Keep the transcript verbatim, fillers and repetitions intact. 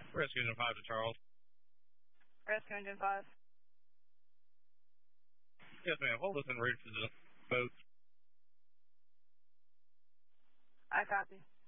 Rescue Engine five to Charles. Rescue Engine five. Yes, ma'am. Hold us en route to the boat. I copy.